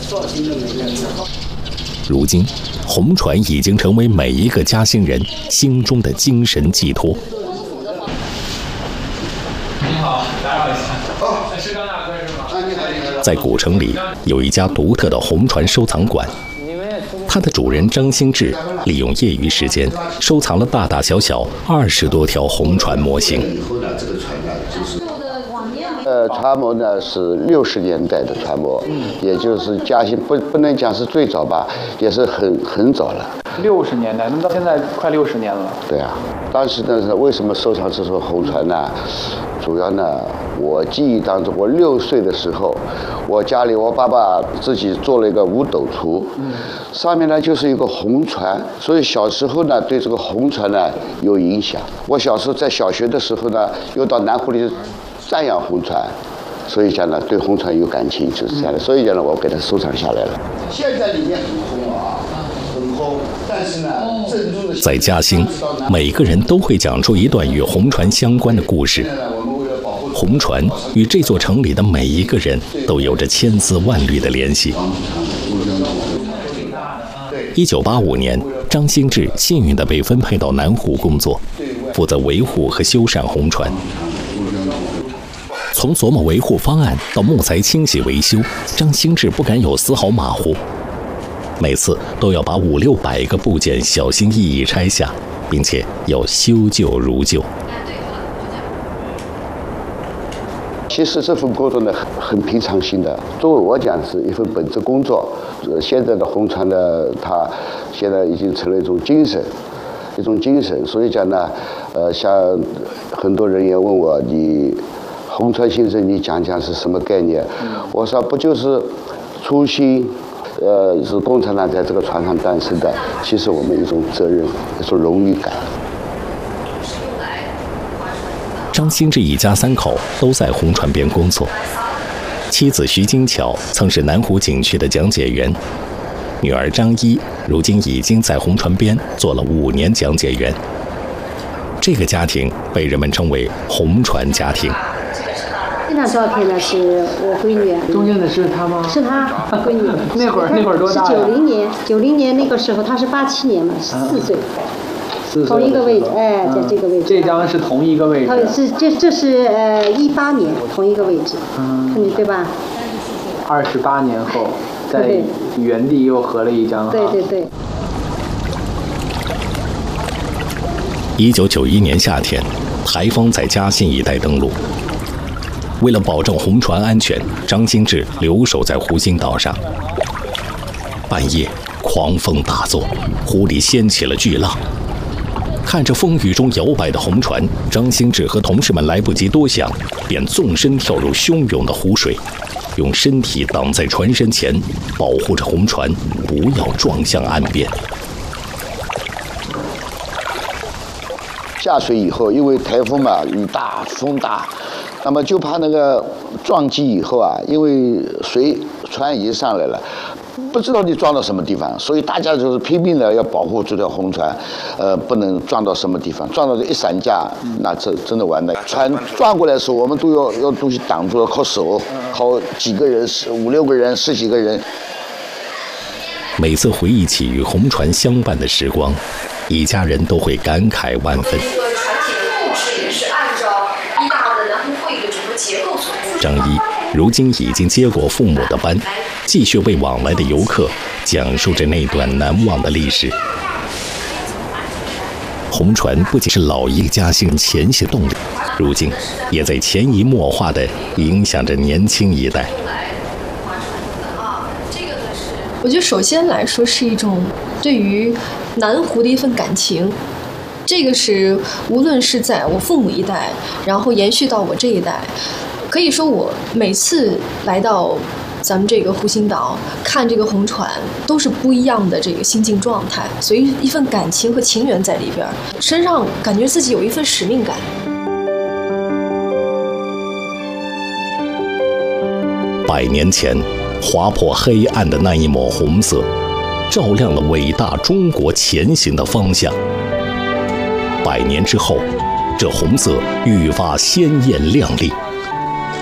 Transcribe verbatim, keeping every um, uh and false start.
如今，红船已经成为每一个嘉兴人心中的精神寄托。 你好，打扰一下。哦，是张大哥是吗？啊，你好，你好。 在古城里有一家独特的红船收藏馆，它的主人张兴志利用业余时间收藏了大大小小二十多条红船模型。 呃，船模呢是六十年代的船模，嗯，也就是嘉兴不不能讲是最早吧，也是很很早了。 六十年代，那么到现在快六十年了。 对啊，当时呢是为什么收藏这艘红船呢？主要呢，我记忆当中，我六岁的时候，我家里我爸爸自己做了一个五斗橱，嗯，上面呢就是一个红船，所以小时候呢对这个红船呢有影响。我小时候在小学的时候呢，又到南湖里瞻仰红船，所以讲呢对红船有感情，就是这样的。所以讲呢，我给它收藏下来了。现在里面很红啊，很红，但是呢，正宗的在嘉兴，每个人都会讲出一段与红船相关的故事。红船与这座城里的每一个人都有着千丝万缕的联系。一九八五年，张兴志幸运地被分配到南湖工作，负责维护和修缮红船。从琢磨维护方案到木材清洗维修，张兴志不敢有丝毫马虎，每次都要把五六百个部件小心翼翼拆下，并且要修旧如旧。 其实这份工作呢很很平常心的，作为我讲是一份本职工作。呃，现在的红船呢，它现在已经成了一种精神，一种精神。所以讲呢，呃，像很多人也问我，你红船先生，你讲讲是什么概念？我说不就是初心，呃，是共产党在这个船上诞生的。其实我们一种责任，一种荣誉感。 张兴志一家三口都在红船边工作，妻子徐金巧曾是南湖景区的讲解员，女儿张一如今已经在红船边做了五年讲解员。这个家庭被人们称为红船家庭。 这张照片呢是我闺女， 中间的是她吗？ 是她闺女。 那会儿那会儿多大？ 是九零年，九零年那个时候她是八七年嘛，十四岁。同一个位置，哎，在这个位置。 这张是同一个位置。 它是这这是呃一八年同一个位置，嗯，对吧？ 二十八年后，在原地又合了一张。 对对对。 一九九一年夏天，台风在嘉兴一带登陆。为了保证红船安全，张兴志留守在湖心岛上。半夜，狂风大作，湖里掀起了巨浪。看着风雨中摇摆的红船，张兴志和同事们来不及多想，便纵身跳入汹涌的湖水，用身体挡在船身前，保护着红船不要撞向岸边。 下水以后，因为台风嘛，雨大风大，那么就怕那个撞击以后啊，因为水船已经上来了。不知道你撞到什么地方，所以大家就是拼命的要保护这条红船，呃，不能撞到什么地方，撞到这一散架，那这真的完了。船撞过来的时候，我们都要要东西挡住了，靠手，靠几个人，十五六个人，十几个人。 每次回忆起与红船相伴的时光，一家人都会感慨万分。 这个船体的布置也是按照一大的南湖会的整个结构所布置。 张一如今已经接过父母的班，继续为往来的游客讲述着那段难忘的历史。红船不仅是老一嘉兴前线动力，如今也在潜移默化地影响着年轻一代。 我觉得首先来说是一种对于南湖的一份感情，这个是无论是在我父母一代，然后延续到我这一代，可以说我每次来到咱们这个湖心岛看这个红船，都是不一样的这个心境状态，所以一份感情和情缘在里边，身上感觉自己有一份使命感。 百年前，划破黑暗的那一抹红色，照亮了伟大中国前行的方向。百年之后，这红色愈发鲜艳亮丽。